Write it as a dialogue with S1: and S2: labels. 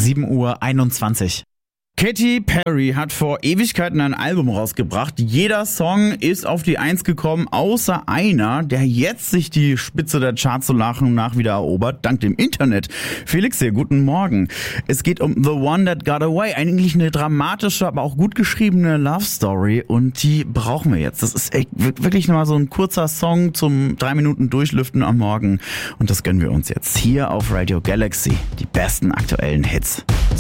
S1: 7:21 Uhr. Katy Perry hat vor Ewigkeiten ein Album rausgebracht. Jeder Song ist auf die 1 gekommen, außer einer, der jetzt sich die Spitze der Charts so nach und nach wieder erobert, dank dem Internet. Felix hier, guten Morgen. Es geht um The One That Got Away. Eigentlich eine dramatische, aber auch gut geschriebene Love Story und die brauchen wir jetzt. Das ist echt wirklich nur mal so ein kurzer Song zum 3 Minuten Durchlüften am Morgen und das gönnen wir uns jetzt hier auf Radio Galaxy. Die besten aktuellen Hits.